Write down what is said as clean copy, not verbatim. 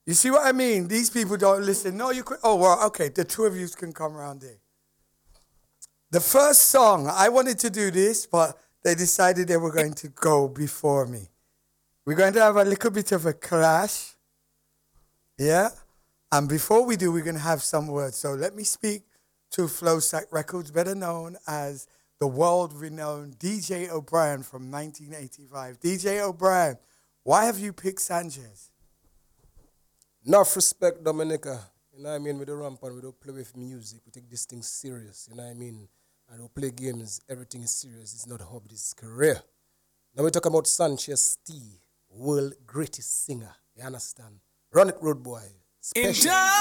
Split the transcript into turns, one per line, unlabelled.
You see what I mean? These people don't listen. No, you could. Oh, well, okay. The two of you can come around there. The first song, I wanted to do this, but they decided they were going to go before me. We're going to have a little bit of a clash. Yeah? And before we do, we're going to have some words. So let me speak to Flowsack Records, better known as the world-renowned DJ O'Brien from 1985. DJ O'Brien, why have you picked Sanchez?
Enough respect, Dominica. You know what I mean? We don't ramp and we don't play with music. We take this thing serious. You know what I mean? I don't play games. Everything is serious. It's not a hobby. It's a career. Now we talk about Sanchez T, world greatest singer. You understand? Run it, road boy. Special.